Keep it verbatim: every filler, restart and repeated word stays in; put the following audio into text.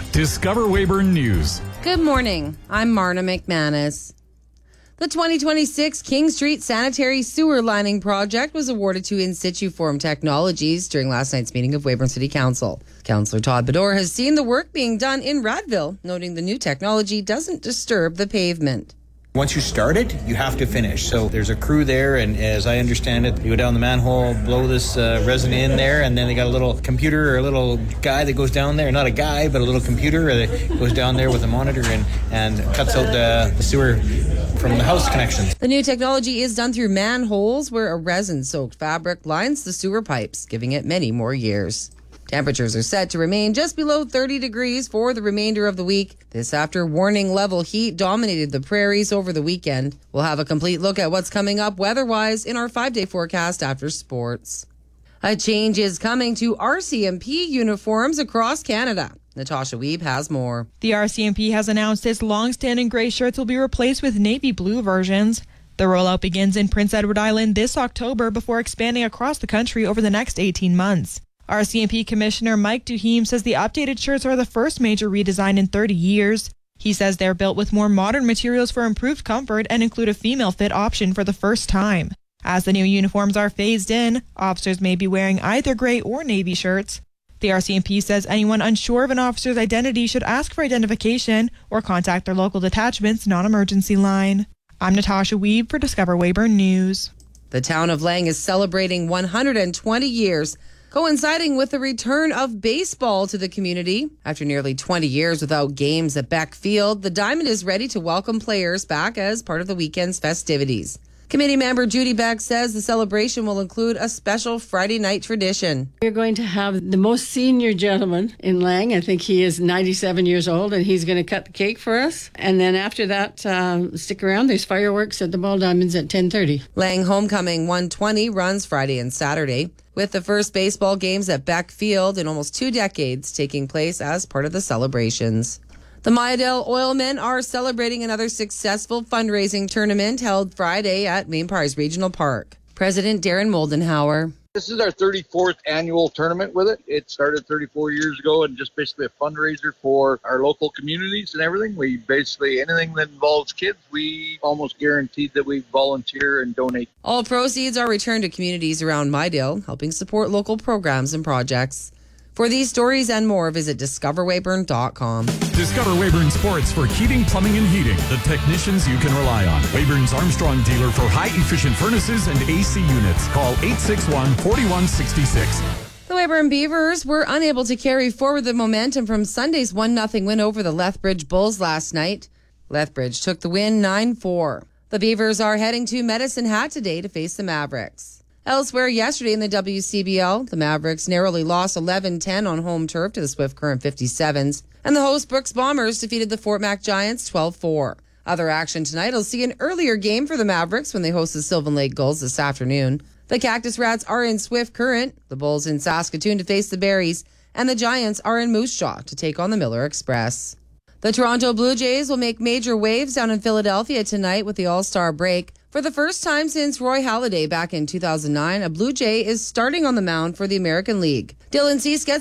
Discover Weyburn News. Good morning. I'm Marna McManus. The twenty twenty-six King Street Sanitary Sewer Lining Project was awarded to In Situ Form Technologies during last night's meeting of Weyburn City Council. Councillor Todd Bedore has seen the work being done in Radville, noting the new technology doesn't disturb the pavement. Once you start it, you have to finish. So there's a crew there, and as I understand it, you go down the manhole, blow this uh, resin in there, and then they got a little computer or a little guy that goes down there, not a guy, but a little computer that goes down there with a monitor and, and cuts out the, the sewer from the house connections. The new technology is done through manholes where a resin-soaked fabric lines the sewer pipes, giving it many more years. Temperatures are set to remain just below thirty degrees for the remainder of the week. This after warning level heat dominated the prairies over the weekend. We'll have a complete look at what's coming up weather-wise in our five-day forecast after sports. A change is coming to R C M P uniforms across Canada. Natasha Wiebe has more. The R C M P has announced its long-standing gray shirts will be replaced with navy blue versions. The rollout begins in Prince Edward Island this October before expanding across the country over the next eighteen months. R C M P Commissioner Mike Duheme says the updated shirts are the first major redesign in thirty years. He says they're built with more modern materials for improved comfort and include a female fit option for the first time. As the new uniforms are phased in, officers may be wearing either gray or navy shirts. The R C M P says anyone unsure of an officer's identity should ask for identification or contact their local detachment's non-emergency line. I'm Natasha Wiebe for Discover Weyburn News. The town of Lang is celebrating one hundred twenty years, coinciding with the return of baseball to the community. After nearly twenty years without games at Beck Field, the Diamond is ready to welcome players back as part of the weekend's festivities. Committee member Judy Beck says the celebration will include a special Friday night tradition. We're going to have the most senior gentleman in Lang. I think he is ninety-seven years old, and he's going to cut the cake for us. And then after that, um, stick around. There's fireworks at the Ball Diamonds at ten thirty. Lang Homecoming one twenty runs Friday and Saturday, with the first baseball games at Beck Field in almost two decades taking place as part of the celebrations. The Mayadell Oilmen are celebrating another successful fundraising tournament held Friday at Main Prize Regional Park. President Darren Moldenhauer. This is our thirty-fourth annual tournament with it. It started thirty-four years ago and just basically a fundraiser for our local communities and everything. We basically, anything that involves kids, we almost guaranteed that we volunteer and donate. All proceeds are returned to communities around Mydale, helping support local programs and projects. For these stories and more, visit discover weyburn dot com. Discover Weyburn Sports for heating, plumbing, and heating. The technicians you can rely on. Weyburn's Armstrong dealer for high-efficient furnaces and A C units. Call eight six one, four one six six. The Weyburn Beavers were unable to carry forward the momentum from Sunday's one nothing win over the Lethbridge Bulls last night. Lethbridge took the win nine four. The Beavers are heading to Medicine Hat today to face the Mavericks. Elsewhere yesterday in the W C B L, the Mavericks narrowly lost eleven ten on home turf to the Swift Current fifty-sevens, and the host Brooks Bombers defeated the Fort Mac Giants twelve four. Other action tonight will see an earlier game for the Mavericks when they host the Sylvan Lake Gulls this afternoon. The Cactus Rats are in Swift Current, the Bulls in Saskatoon to face the Berries, and the Giants are in Moose Jaw to take on the Miller Express. The Toronto Blue Jays will make major waves down in Philadelphia tonight with the All-Star break. For the first time since Roy Halladay back in two thousand nine, a Blue Jay is starting on the mound for the American League. Dylan Cease gets